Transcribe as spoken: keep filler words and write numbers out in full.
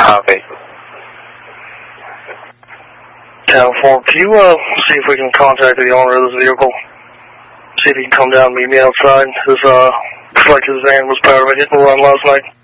Copy. Town four, can you uh, see if we can contact the owner of this vehicle? See if he can come down and meet me outside. This uh, looks like his van was part of a hit and run last night.